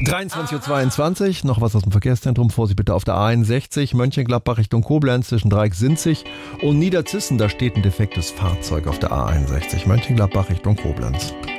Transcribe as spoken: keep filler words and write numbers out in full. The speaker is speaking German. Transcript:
dreiundzwanzig Uhr zweiundzwanzig, noch was aus dem Verkehrszentrum. Vorsicht bitte auf der A einundsechzig, Mönchengladbach Richtung Koblenz zwischen Dreieck-Sinzig und Niederzissen. Da steht ein defektes Fahrzeug auf der A einundsechzig, Mönchengladbach Richtung Koblenz.